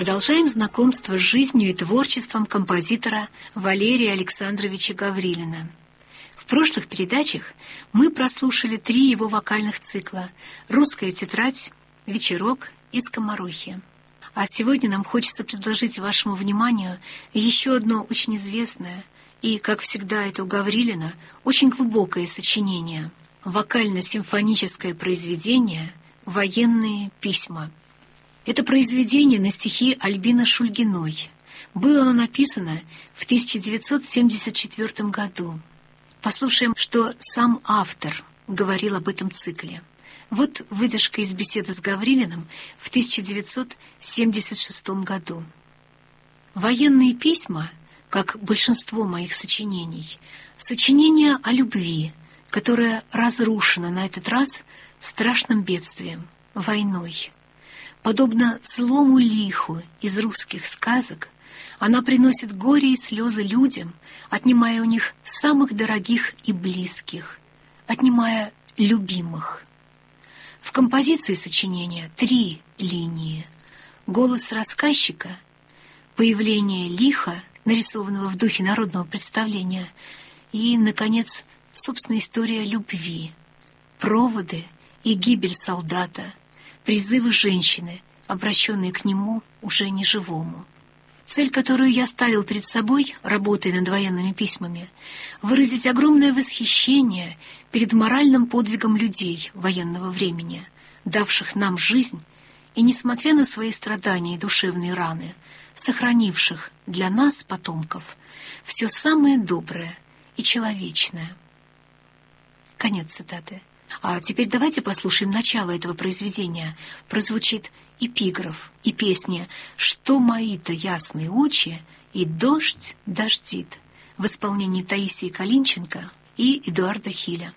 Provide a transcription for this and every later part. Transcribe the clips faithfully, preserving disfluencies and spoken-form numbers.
Продолжаем знакомство с жизнью и творчеством композитора Валерия Александровича Гаврилина. В прошлых передачах мы прослушали три его вокальных цикла «Русская тетрадь», «Вечерок» и «Скоморохи». А сегодня нам хочется предложить вашему вниманию еще одно очень известное и, как всегда это у Гаврилина, очень глубокое сочинение — вокально-симфоническое произведение «Военные письма». Это произведение на стихи Альбины Шульгиной. Было оно написано в тысяча девятьсот семьдесят четвёртом году. Послушаем, что сам автор говорил об этом цикле. Вот выдержка из беседы с Гаврилиным в тысяча девятьсот семьдесят шестом году. «Военные письма, как большинство моих сочинений, сочинения о любви, которая разрушена на этот раз страшным бедствием — войной. Подобно злому лиху из русских сказок, она приносит горе и слезы людям, отнимая у них самых дорогих и близких, отнимая любимых. В композиции сочинения три линии: голос рассказчика, появление лиха, нарисованного в духе народного представления, и, наконец, собственная история любви, проводы и гибель солдата, призывы женщины, обращенные к нему уже неживому. Цель, которую я ставил перед собой, работая над военными письмами, выразить огромное восхищение перед моральным подвигом людей военного времени, давших нам жизнь и, несмотря на свои страдания и душевные раны, сохранивших для нас, потомков, все самое доброе и человечное». Конец цитаты. А теперь давайте послушаем начало этого произведения. Прозвучит эпиграф и песня «Что мои-то ясные очи» и «Дождь дождит» в исполнении Таисии Калинченко и Эдуарда Хиля.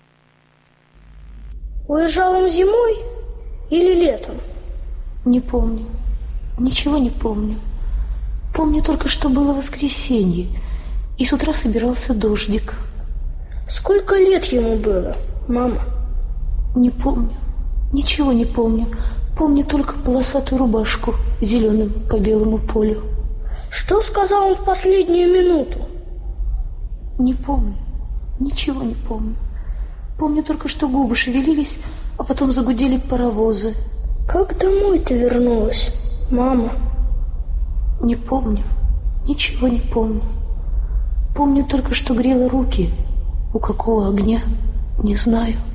Уезжал он зимой или летом? Не помню. Ничего не помню. Помню только, что было воскресенье, и с утра собирался дождик. Сколько лет ему было, мама? Не помню. Ничего не помню. Помню только полосатую рубашку зеленым по белому полю. Что сказал он в последнюю минуту? Не помню. Ничего не помню. Помню только, что губы шевелились, а потом загудели паровозы. Как домой ты вернулась, мама? Не помню. Ничего не помню. Помню только, что грела руки. У какого огня? Не знаю.